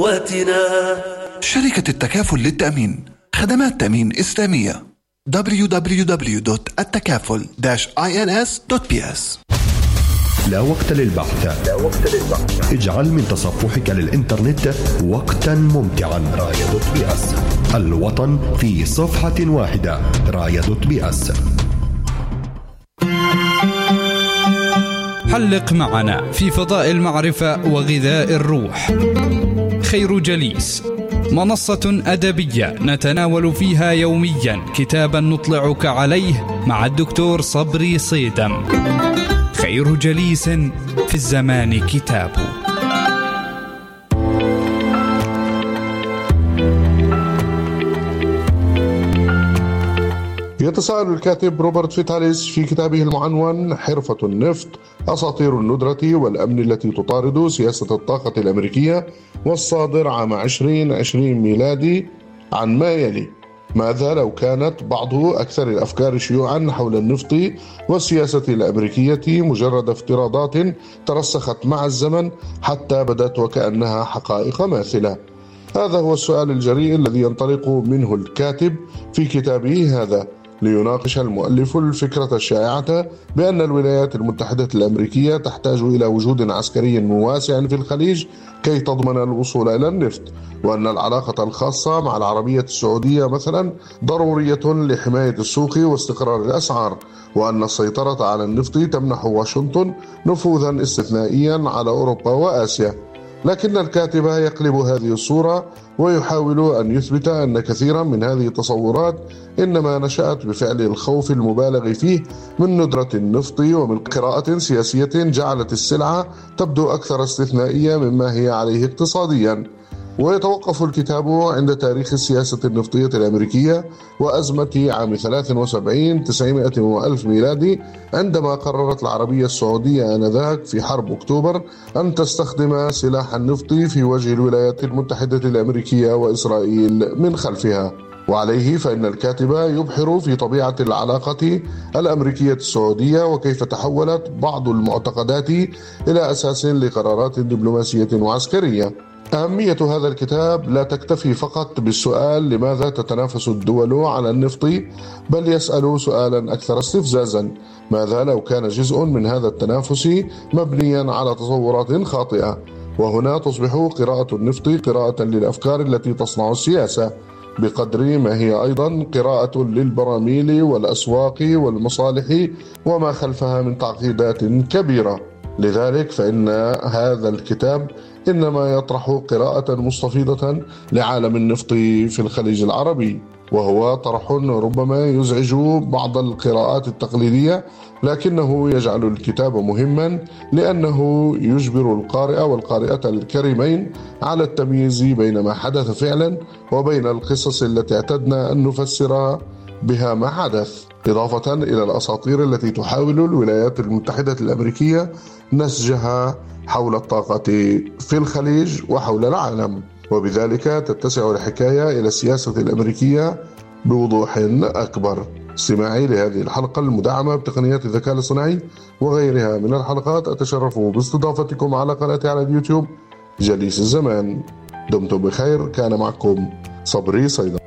شركة التكافل للتأمين، خدمات تأمين إسلامية. www.التكافل-ins.ps. لا وقت للبحث. اجعل من تصفحك للإنترنت وقتا ممتعا. راية.بس، الوطن في صفحة واحدة. راية.بس. حلق معنا في فضاء المعرفة وغذاء الروح. خير جليس، منصة أدبية نتناول فيها يوميا كتابا نطلعك عليه مع الدكتور صبري صيدم. خير جليس في الزمان كتاب. يتساءل الكاتب روبرت فيتاليس في كتابه المعنون حرفة النفط، أساطير الندرة والأمن التي تطارد سياسة الطاقة الأمريكية، والصادر عام 2020 ميلادي، عن ما يلي: ماذا لو كانت بعض أكثر الأفكار شيوعا حول النفط والسياسة الأمريكية مجرد افتراضات ترسخت مع الزمن حتى بدت وكأنها حقائق ماثلة؟ هذا هو السؤال الجريء الذي ينطلق منه الكاتب في كتابه هذا، ليناقش المؤلف الفكرة الشائعة بأن الولايات المتحدة الأمريكية تحتاج إلى وجود عسكري واسع في الخليج كي تضمن الوصول إلى النفط، وأن العلاقة الخاصة مع العربية السعودية مثلا ضرورية لحماية السوق واستقرار الأسعار، وأن السيطرة على النفط تمنح واشنطن نفوذا استثنائيا على أوروبا وآسيا. لكن الكاتب يقلب هذه الصورة ويحاول أن يثبت أن كثيرا من هذه التصورات إنما نشأت بفعل الخوف المبالغ فيه من ندرة النفط ومن قراءة سياسية جعلت السلعة تبدو أكثر استثنائية مما هي عليه اقتصاديا. ويتوقف الكتاب عند تاريخ السياسة النفطية الأمريكية وأزمة عام 73 900 وألف ميلادي، عندما قررت العربية السعودية آنذاك في حرب أكتوبر أن تستخدم سلاح النفط في وجه الولايات المتحدة الأمريكية وإسرائيل من خلفها. وعليه فإن الكاتب يبحر في طبيعة العلاقة الأمريكية السعودية وكيف تحولت بعض المعتقدات إلى أساس لقرارات دبلوماسية وعسكرية. أهمية هذا الكتاب لا تكتفي فقط بالسؤال لماذا تتنافس الدول على النفط، بل يسأل سؤالا أكثر استفزازا: ماذا لو كان جزء من هذا التنافس مبنيا على تصورات خاطئة؟ وهنا تصبح قراءة النفط قراءة للأفكار التي تصنع السياسة، بقدر ما هي أيضا قراءة للبراميل والأسواق والمصالح وما خلفها من تعقيدات كبيرة. لذلك فإن هذا الكتاب إنما يطرح قراءة مستفيضة لعالم النفط في الخليج العربي، وهو طرح ربما يزعج بعض القراءات التقليدية، لكنه يجعل الكتاب مهما لأنه يجبر القارئ والقارئة الكريمين على التمييز بين ما حدث فعلا وبين القصص التي اعتدنا أن نفسر بها ما حدث، إضافة إلى الأساطير التي تحاول الولايات المتحدة الأمريكية نسجها حول الطاقة في الخليج وحول العالم، وبذلك تتسع الحكاية إلى السياسة الأمريكية بوضوح أكبر. استماعي لهذه الحلقة المدعمة بتقنيات الذكاء الاصطناعي وغيرها من الحلقات، أتشرف باستضافتكم على قناتي على اليوتيوب جليس الزمان. دمتم بخير، كان معكم صبري صيدم.